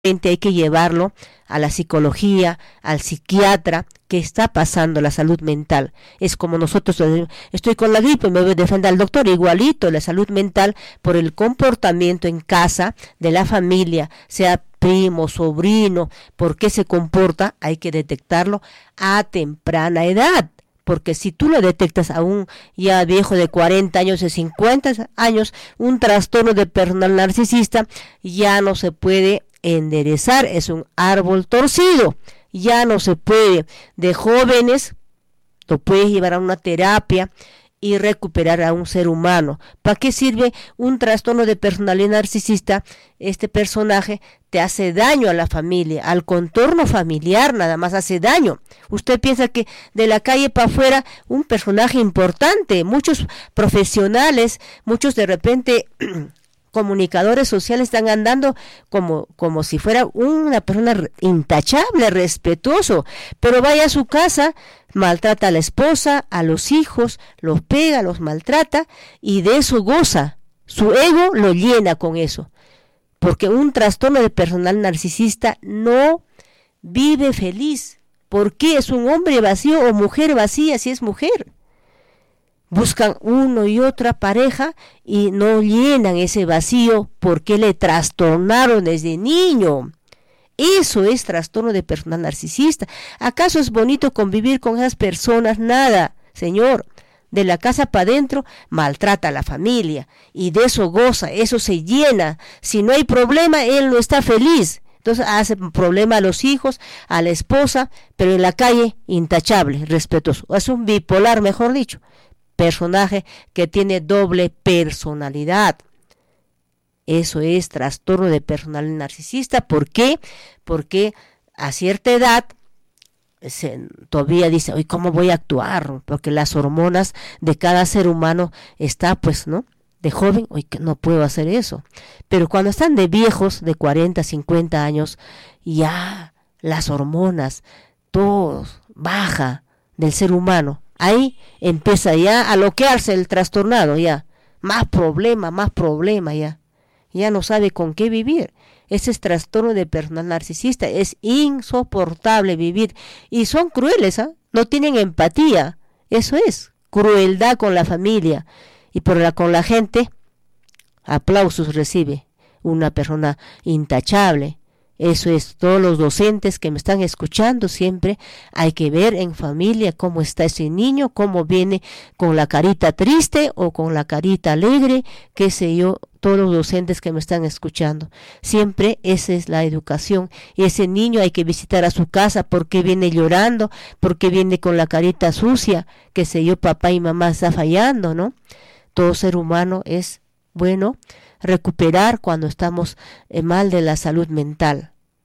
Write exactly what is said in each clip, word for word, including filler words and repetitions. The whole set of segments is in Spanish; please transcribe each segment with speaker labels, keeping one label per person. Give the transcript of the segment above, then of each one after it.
Speaker 1: hay que llevarlo a la psicología, al psiquiatra. ¿Qué está pasando la salud mental? Es como nosotros, estoy con la gripe, me voy a defender al doctor, igualito la salud mental por el comportamiento en casa de la familia, sea primo, sobrino, por qué se comporta, hay que detectarlo a temprana edad. Porque si tú lo detectas a un ya viejo de cuarenta años, de cincuenta años, un trastorno de personalidad narcisista, ya no se puede enderezar, es un árbol torcido, ya no se puede. De jóvenes lo puedes llevar a una terapia y recuperar a un ser humano. ¿Para qué sirve un trastorno de personalidad narcisista? Este personaje te hace daño a la familia, al contorno familiar, nada más hace daño. Usted piensa que de la calle para afuera, un personaje importante, muchos profesionales, muchos de repente comunicadores sociales están andando como, como si fuera una persona intachable, respetuoso, pero vaya a su casa, maltrata a la esposa, a los hijos, los pega, los maltrata y de eso goza, su ego lo llena con eso, porque un trastorno de personalidad narcisista no vive feliz. ¿Por qué? Es un hombre vacío o mujer vacía si es mujer. Buscan uno y otra pareja y no llenan ese vacío porque le trastornaron desde niño. Eso es trastorno de personalidad narcisista. ¿Acaso es bonito convivir con esas personas? Nada, señor. De la casa para adentro maltrata a la familia y de eso goza, eso se llena. Si no hay problema, él no está feliz. Entonces hace problema a los hijos, a la esposa, pero en la calle intachable, respetuoso. Es un bipolar, mejor dicho. Personaje que tiene doble personalidad. Eso es trastorno de personalidad narcisista. ¿Por qué? Porque a cierta edad se, todavía dice, oye, ¿cómo voy a actuar? Porque las hormonas de cada ser humano está, pues, ¿no? De joven, oye, no puedo hacer eso. Pero cuando están de viejos, de cuarenta, cincuenta años, ya las hormonas, todo baja del ser humano. Ahí empieza ya a loquearse el trastornado, ya. Más problema, más problema, ya. Ya no sabe con qué vivir. Ese es trastorno de personalidad narcisista. Es insoportable vivir. Y son crueles, ¿ah? ¿eh? No tienen empatía. Eso es crueldad con la familia. Y por la, con la gente, aplausos recibe. Una persona intachable. Eso es, todos los docentes que me están escuchando siempre hay que ver en familia cómo está ese niño, cómo viene con la carita triste o con la carita alegre, qué sé yo, todos los docentes que me están escuchando. Siempre esa es la educación. Y ese niño hay que visitar a su casa porque viene llorando, porque viene con la carita sucia, qué sé yo, papá y mamá está fallando, ¿no? Todo ser humano es bueno recuperar cuando estamos eh, mal de la salud mental.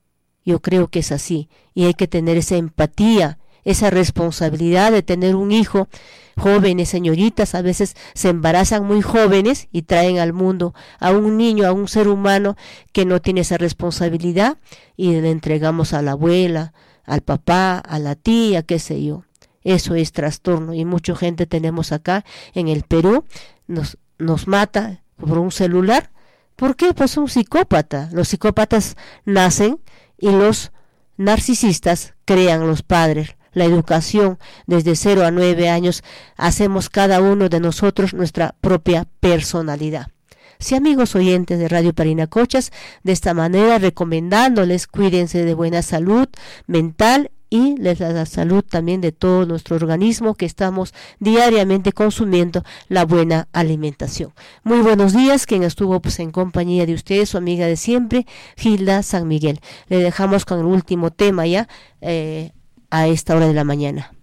Speaker 1: Yo creo que es así, y hay que tener esa empatía, esa responsabilidad de tener un hijo. Jóvenes, señoritas, a veces se embarazan muy jóvenes y traen al mundo a un niño, a un ser humano que no tiene esa responsabilidad y le entregamos a la abuela, al papá, a la tía, qué sé yo. Eso es trastorno y mucha gente tenemos acá en el Perú, nos, nos mata por un celular. ¿Por qué? Pues un psicópata. Los psicópatas nacen y los narcisistas crean los padres. La educación desde cero a nueve años hacemos cada uno de nosotros nuestra propia personalidad. Sí, amigos oyentes de Radio Parinacochas, de esta manera recomendándoles cuídense de buena salud mental y les da la salud también de todo nuestro organismo que estamos diariamente consumiendo la buena alimentación. Muy buenos días, quien estuvo pues en compañía de ustedes, su amiga de siempre, Gilda San Miguel. Le dejamos con el último tema ya eh, a esta hora de la mañana.